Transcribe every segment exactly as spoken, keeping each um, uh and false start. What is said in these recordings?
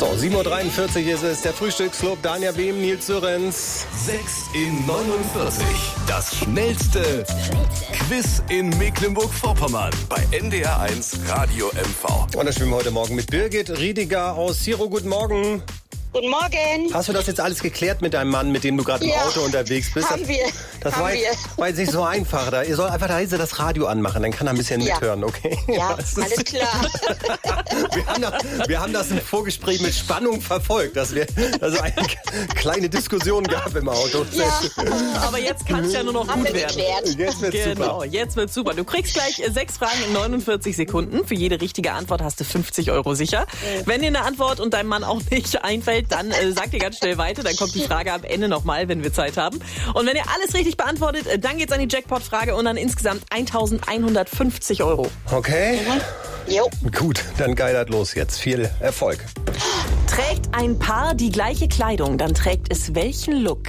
So, sieben Uhr dreiundvierzig ist es, der Frühstücksclub, Dania Behm, Nils Sörenz. sechs in neunundvierzig. Das schnellste Quiz in Mecklenburg-Vorpommern bei N D R eins Radio M V. Und da schwimmen wir heute Morgen mit Birgit Riediger aus Ziro. Guten Morgen. Guten Morgen. Hast du das jetzt alles geklärt mit deinem Mann, mit dem du gerade im Ja, Auto unterwegs bist? haben das, wir. Das haben war, wir. war jetzt nicht so einfach. Da, ihr soll einfach leise das Radio anmachen, dann kann er ein bisschen Ja. mithören, okay? Ja, Das ist- alles klar. wir, haben das, wir haben das im Vorgespräch mit Spannung verfolgt, dass wir also eine kleine Diskussion gab im Auto. Ja. Aber jetzt kann es ja nur noch Haben gut wir werden. geklärt. Jetzt wird's Genau, super. jetzt wird's super. Du kriegst gleich äh, sechs Fragen in neunundvierzig Sekunden. Für jede richtige Antwort hast du fünfzig Euro sicher. Wenn dir eine Antwort und deinem Mann auch nicht einfällt, dann äh, sag dir ganz schnell weiter. Dann kommt die Frage am Ende nochmal, wenn wir Zeit haben. Und wenn ihr alles richtig beantwortet, äh, dann geht's an die Jackpot-Frage und dann insgesamt eintausendeinhundertfünfzig Euro. Okay, Jo. gut, dann geilert los jetzt. Viel Erfolg. Trägt ein Paar die gleiche Kleidung, dann trägt es welchen Look?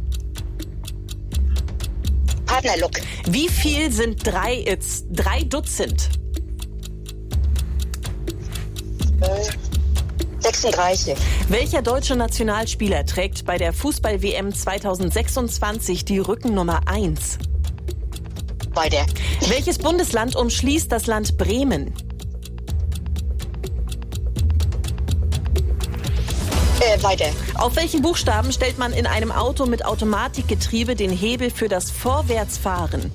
Partnerlook. Wie viel sind drei, äh, drei Dutzend? sechsunddreißig. Welcher deutsche Nationalspieler trägt bei der Fußball-W M zweitausendsechsundzwanzig die Rückennummer eins? Weiter. Welches Bundesland umschließt das Land Bremen? Äh, weiter. Auf welchen Buchstaben stellt man in einem Auto mit Automatikgetriebe den Hebel für das Vorwärtsfahren?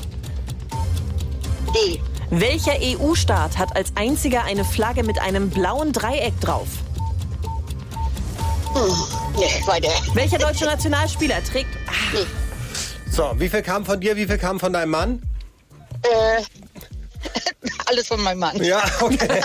D. Welcher E U-Staat hat als einziger eine Flagge mit einem blauen Dreieck drauf? Nee, weiter. Welcher deutsche Nationalspieler trägt... Ah, So, wie viel kam von dir, wie viel kam von deinem Mann? Äh, alles von meinem Mann. Ja, okay.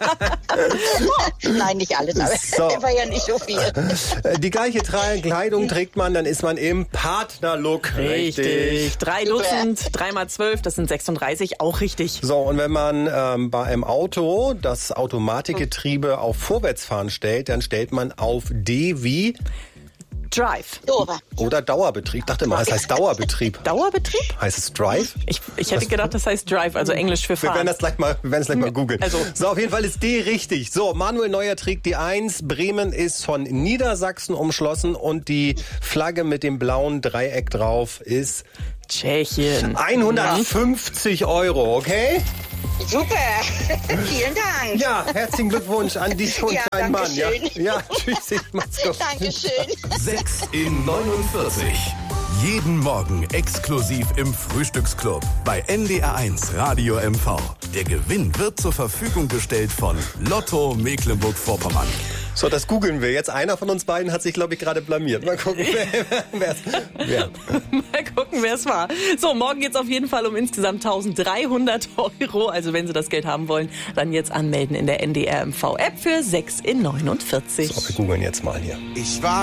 Nein, nicht alles, aber So. war ja nicht so viel. Die gleiche Tra- Kleidung trägt man, dann ist man im Partnerlook. richtig. Drei Super. Dutzend, drei mal zwölf, das sind sechsunddreißig, auch richtig. So, und wenn man ähm, bei einem Auto das Automatikgetriebe auf Vorwärtsfahren stellt, dann stellt man auf D wie Drive. Dora. oder Dauerbetrieb. Ich dachte mal, es heißt Dauerbetrieb. Dauerbetrieb? Heißt es Drive? Ich, ich hätte gedacht, das heißt Drive, also Englisch für Wir werden Fahren. das gleich mal, wir werden es gleich mal googeln. Also- So, auf jeden Fall ist D richtig. So, Manuel Neuer trägt die eins. Bremen ist von Niedersachsen umschlossen und die Flagge mit dem blauen Dreieck drauf ist Tschechien. hundertfünfzig Euro, okay? Super. Vielen Dank. Ja, herzlichen Glückwunsch an dich und Ja, deinen danke Mann. Ja, schön. ja, tschüss, mach's gut. Dankeschön. sechs in neunundvierzig. Jeden Morgen exklusiv im Frühstücksclub bei N D R eins Radio M V. Der Gewinn wird zur Verfügung gestellt von Lotto Mecklenburg-Vorpommern. So, das googeln wir jetzt. Einer von uns beiden hat sich, glaube ich, gerade blamiert. Mal gucken, wer, wer, wer. Mal gucken, wer es war. So, morgen geht's auf jeden Fall um insgesamt eintausenddreihundert Euro. Also wenn Sie das Geld haben wollen, dann jetzt anmelden in der N D R M V-App für sechs in neunundvierzig. So, wir googeln jetzt mal hier. Ich war